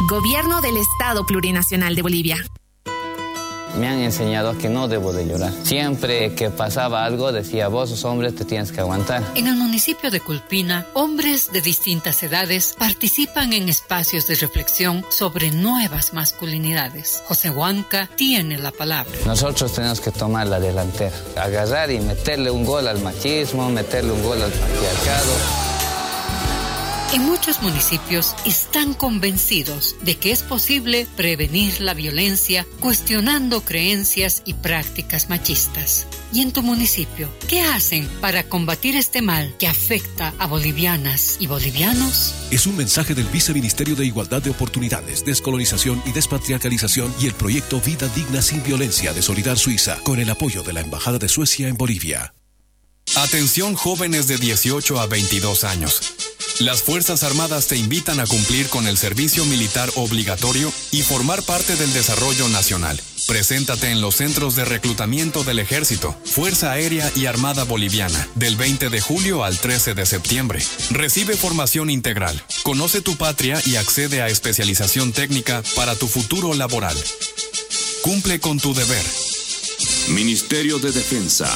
Gobierno del Estado Plurinacional de Bolivia. Me han enseñado que no debo de llorar. Siempre que pasaba algo decía, vos sos hombre, te tienes que aguantar. En el municipio de Culpina, hombres de distintas edades participan en espacios de reflexión sobre nuevas masculinidades. José Huanca tiene la palabra. Nosotros tenemos que tomar la delantera, agarrar y meterle un gol al machismo, meterle un gol al patriarcado. En muchos municipios están convencidos de que es posible prevenir la violencia cuestionando creencias y prácticas machistas. ¿Y en tu municipio, qué hacen para combatir este mal que afecta a bolivianas y bolivianos? Es un mensaje del Viceministerio de Igualdad de Oportunidades, Descolonización y Despatriarcalización y el proyecto Vida Digna Sin Violencia de Solidar Suiza, con el apoyo de la Embajada de Suecia en Bolivia. Atención jóvenes de 18 a 22 años. Las Fuerzas Armadas te invitan a cumplir con el servicio militar obligatorio y formar parte del desarrollo nacional. Preséntate en los centros de reclutamiento del Ejército, Fuerza Aérea y Armada Boliviana, del 20 de julio al 13 de septiembre. Recibe formación integral, conoce tu patria y accede a especialización técnica para tu futuro laboral. Cumple con tu deber. Ministerio de Defensa.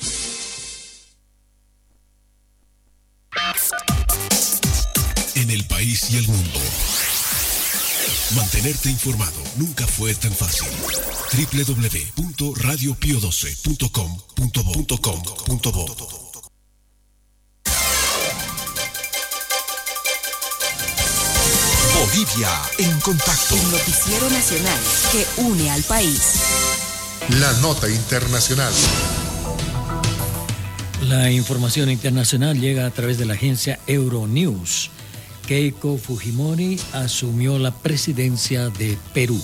En el país y el mundo. Mantenerte informado nunca fue tan fácil. www.radiopio12.com.bo. Bolivia en contacto. El noticiero nacional que une al país. La nota internacional. La información internacional llega a través de la agencia Euronews. Keiko Fujimori asumió la presidencia de Perú.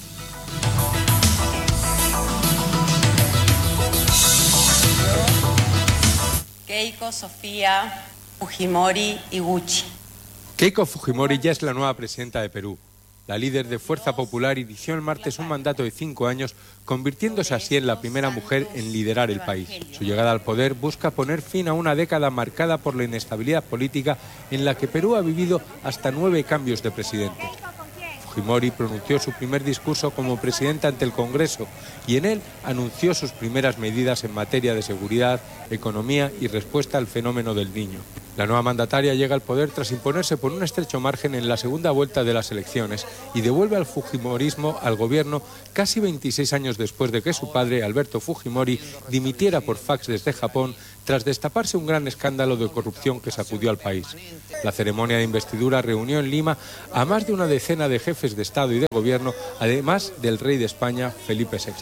Keiko Sofía Fujimori Iguchi. Keiko Fujimori ya es la nueva presidenta de Perú. La líder de Fuerza Popular inició el martes un mandato de 5 años, convirtiéndose así en la primera mujer en liderar el país. Su llegada al poder busca poner fin a una década marcada por la inestabilidad política en la que Perú ha vivido hasta 9 cambios de presidente. Fujimori pronunció su primer discurso como presidenta ante el Congreso y en él anunció sus primeras medidas en materia de seguridad, economía y respuesta al fenómeno del Niño. La nueva mandataria llega al poder tras imponerse por un estrecho margen en la segunda vuelta de las elecciones y devuelve al fujimorismo al gobierno casi 26 años después de que su padre, Alberto Fujimori, dimitiera por fax desde Japón tras destaparse un gran escándalo de corrupción que sacudió al país. La ceremonia de investidura reunió en Lima a más de una decena de jefes de Estado y de Gobierno, además del rey de España, Felipe VI.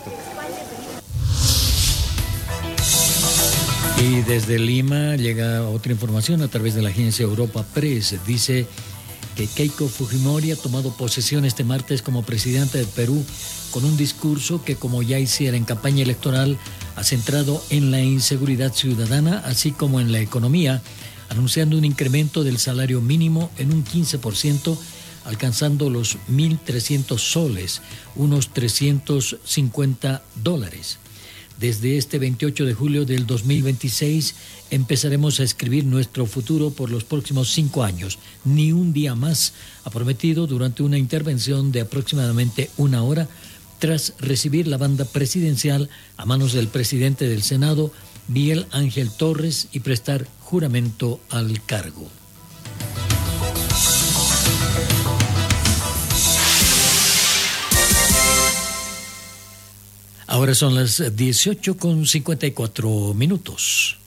Y desde Lima llega otra información a través de la agencia Europa Press. Dice que Keiko Fujimori ha tomado posesión este martes como presidenta de Perú con un discurso que, como ya hiciera en campaña electoral, ha centrado en la inseguridad ciudadana, así como en la economía, anunciando un incremento del salario mínimo en un 15%, alcanzando los 1.300 soles, unos $350. Desde este 28 de julio del 2026 empezaremos a escribir nuestro futuro por los próximos 5 años. Ni un día más, ha prometido durante una intervención de aproximadamente 1 hora tras recibir la banda presidencial a manos del presidente del Senado, Miguel Ángel Torres, y prestar juramento al cargo. Ahora son las 18:54.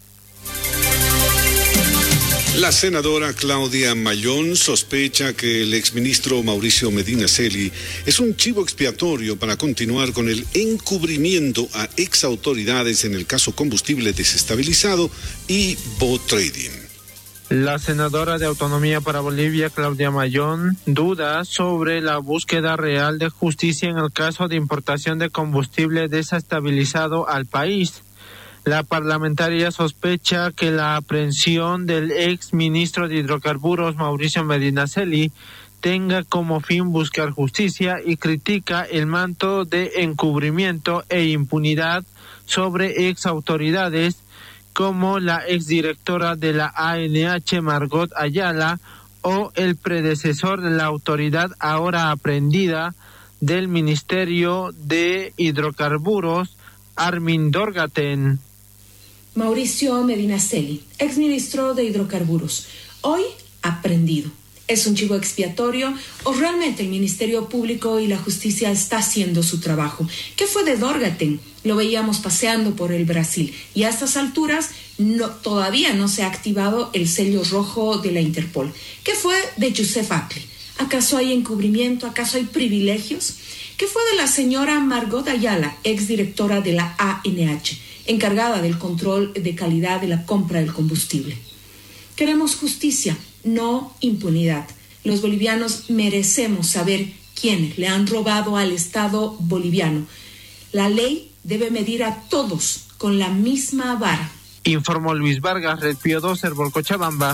La senadora Claudia Mayón sospecha que el exministro Mauricio Medinaceli es un chivo expiatorio para continuar con el encubrimiento a exautoridades en el caso combustible desestabilizado y Botrading. La senadora de Autonomía para Bolivia, Claudia Mayón, duda sobre la búsqueda real de justicia en el caso de importación de combustible desestabilizado al país. La parlamentaria sospecha que la aprehensión del ex ministro de Hidrocarburos, Mauricio Medinaceli, tenga como fin buscar justicia y critica el manto de encubrimiento e impunidad sobre ex autoridades como la exdirectora de la ANH, Margot Ayala, o el predecesor de la autoridad ahora aprendida del Ministerio de Hidrocarburos, Armin Dorgaten. Mauricio Medinaceli, exministro de Hidrocarburos, hoy aprendido. ¿Es un chivo expiatorio o realmente el Ministerio Público y la Justicia está haciendo su trabajo? ¿Qué fue de Dorgaten? Lo veíamos paseando por el Brasil y a estas alturas todavía no se ha activado el sello rojo de la Interpol. ¿Qué fue de Youssef Akli? ¿Acaso hay encubrimiento? ¿Acaso hay privilegios? ¿Qué fue de la señora Margot Ayala, exdirectora de la ANH, encargada del control de calidad de la compra del combustible? Queremos justicia, no impunidad. Los bolivianos merecemos saber quiénes le han robado al Estado boliviano. La ley debe medir a todos con la misma vara. Informó Luis Vargas, Red Pío 2, Herbol Cochabamba.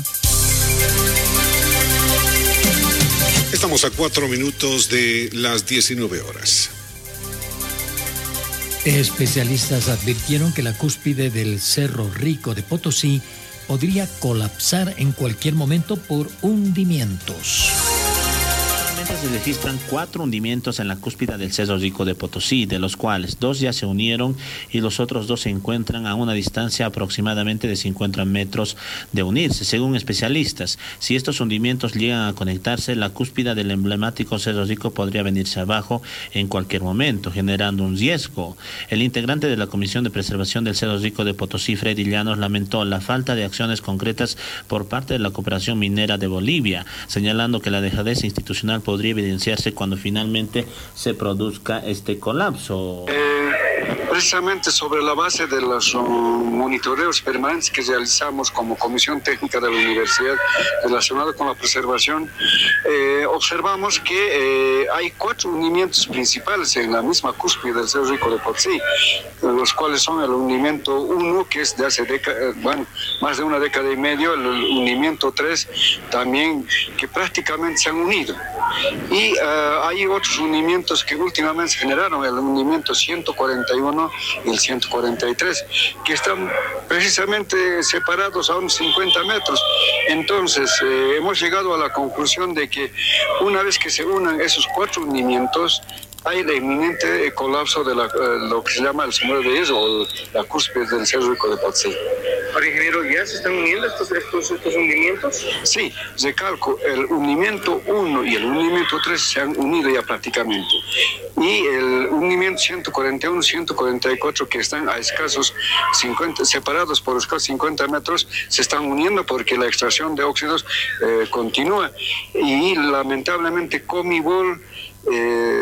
Estamos a 4 minutos de las 19 horas. Especialistas advirtieron que la cúspide del Cerro Rico de Potosí podría colapsar en cualquier momento por hundimientos. Se registran 4 hundimientos en la cúspide del Cerro Rico de Potosí, de los cuales 2 ya se unieron y los otros 2 se encuentran a una distancia aproximadamente de 50 metros de unirse. Según especialistas, si estos hundimientos llegan a conectarse, la cúspide del emblemático Cerro Rico podría venirse abajo en cualquier momento, generando un riesgo. El integrante de la Comisión de Preservación del Cerro Rico de Potosí, Freddy Llanos, lamentó la falta de acciones concretas por parte de la Cooperación Minera de Bolivia, señalando que la dejadez institucional podría evidenciarse cuando finalmente se produzca este colapso. Precisamente sobre la base de los monitoreos permanentes que realizamos como Comisión Técnica de la Universidad relacionada con la preservación, observamos que hay 4 hundimientos principales en la misma cúspide del Cerro Rico de Potosí, los cuales son el hundimiento 1, que es de hace más de una década y medio, el hundimiento 3 también, que prácticamente se han unido. Y hay otros hundimientos que últimamente se generaron, el hundimiento 141 y el 143, que están precisamente separados a unos 50 metros. Entonces, hemos llegado a la conclusión de que una vez que se unan esos 4 hundimientos, hay el inminente colapso de lo que se llama el sumero de hierro, o la cúspide del Cerro Rico de Potosí. Ahora, ingeniero, ¿ya se están uniendo estos hundimientos? Sí, recalco, el hundimiento 1 y el hundimiento 3 se han unido ya prácticamente. Y el hundimiento 141, 144, que están a escasos 50, separados por escasos 50 metros, se están uniendo porque la extracción de óxidos continúa. Y lamentablemente Comibol